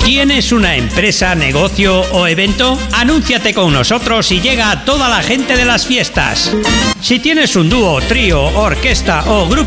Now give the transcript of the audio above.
¿Tienes una empresa, negocio o evento? Anúnciate con nosotros y llega a toda la gente de las fiestas. Si tienes un dúo, trío, orquesta o grupo